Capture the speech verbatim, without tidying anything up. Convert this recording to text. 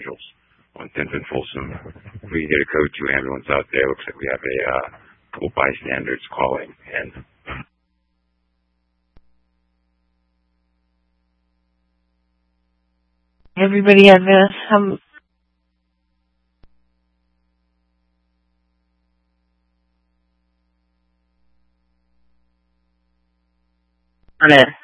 individuals on tenth and Folsom. We get a code two ambulance out there. Looks like we have a uh, couple bystanders calling in. Everybody on this, um, on it.